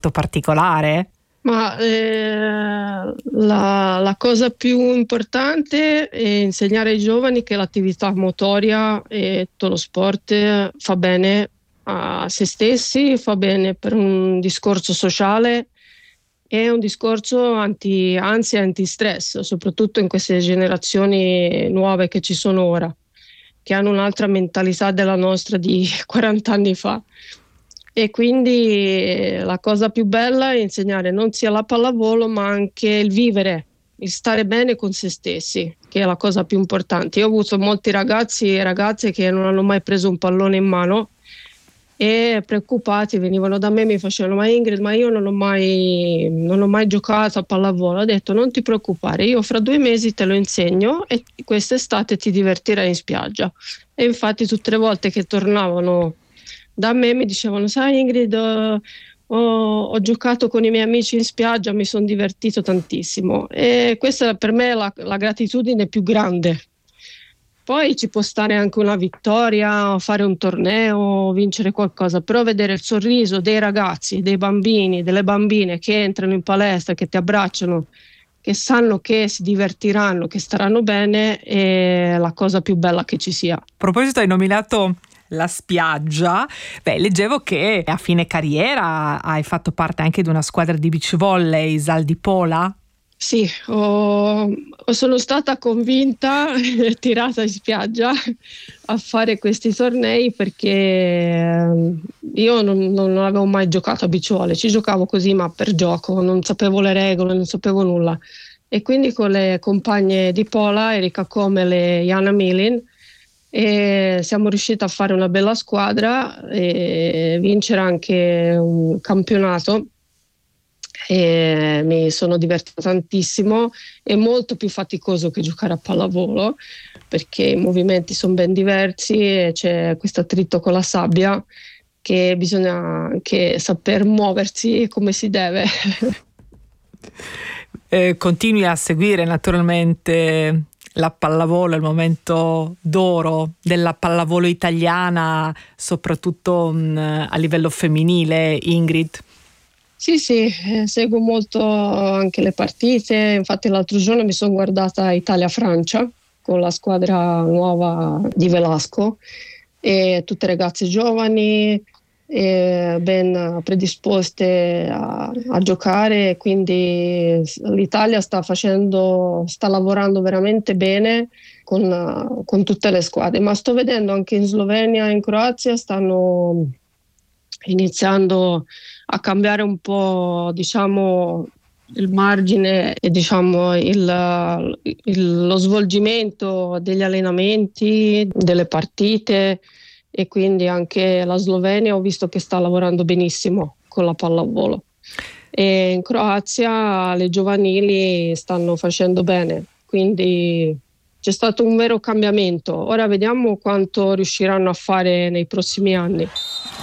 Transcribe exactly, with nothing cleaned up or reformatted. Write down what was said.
particolare? Ma eh, la, la cosa più importante è insegnare ai giovani che l'attività motoria e tutto lo sport fa bene a se stessi, fa bene per un discorso sociale e un discorso anti-ansia e anti-stress, soprattutto in queste generazioni nuove che ci sono ora, che hanno un'altra mentalità della nostra di quaranta anni fa. E quindi la cosa più bella è insegnare non sia la pallavolo ma anche il vivere, il stare bene con se stessi, che è la cosa più importante. Io ho avuto molti ragazzi e ragazze che non hanno mai preso un pallone in mano e preoccupati venivano da me e mi facevano: ma Ingrid, ma io non ho mai, non ho mai giocato a pallavolo. Ho detto: non ti preoccupare, io fra due mesi te lo insegno e quest'estate ti divertirai in spiaggia. E infatti tutte le volte che tornavano da me mi dicevano: sai Ingrid, ho, ho giocato con i miei amici in spiaggia, mi sono divertito tantissimo, e questa per me è la, la gratitudine più grande. Poi ci può stare anche una vittoria, fare un torneo, vincere qualcosa, però vedere il sorriso dei ragazzi, dei bambini, delle bambine che entrano in palestra, che ti abbracciano, che sanno che si divertiranno, che staranno bene, è la cosa più bella che ci sia. A proposito, hai nominato la spiaggia. Beh, leggevo che a fine carriera hai fatto parte anche di una squadra di beach volley, Val di Pola. Sì, ho, sono stata convinta e tirata in spiaggia a fare questi tornei perché io non, non avevo mai giocato a beach volley, ci giocavo così ma per gioco, non sapevo le regole, non sapevo nulla, e quindi con le compagne di Pola, Erika Komel e Jana Milin, e siamo riusciti a fare una bella squadra e vincere anche un campionato. E mi sono divertita tantissimo, è molto più faticoso che giocare a pallavolo perché i movimenti sono ben diversi e c'è questo attrito con la sabbia che bisogna anche saper muoversi come si deve. Eh, continui a seguire naturalmente la pallavolo, il momento d'oro della pallavolo italiana, soprattutto mh, a livello femminile, Ingrid? Sì, sì, eh, seguo molto anche le partite, infatti l'altro giorno mi sono guardata Italia-Francia con la squadra nuova di Velasco, e tutte ragazze giovani, e ben predisposte a, a giocare, quindi l'Italia sta facendo, sta lavorando veramente bene con, con tutte le squadre, ma sto vedendo anche in Slovenia e in Croazia stanno iniziando a cambiare un po', diciamo, il margine e diciamo il, il, lo svolgimento degli allenamenti, delle partite, e quindi anche la Slovenia ho visto che sta lavorando benissimo con la pallavolo, e in Croazia le giovanili stanno facendo bene, quindi c'è stato un vero cambiamento. Ora vediamo quanto riusciranno a fare nei prossimi anni.